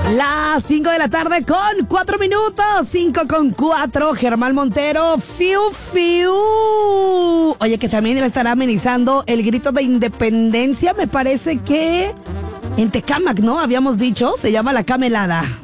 Las 5 de la tarde con 4 minutos, 5 con 4, Germán Montero, fiu, fiu. Oye, que también le estará amenizando el grito de independencia, me parece que en Tecámac, ¿no? Habíamos dicho, se llama La Camelada.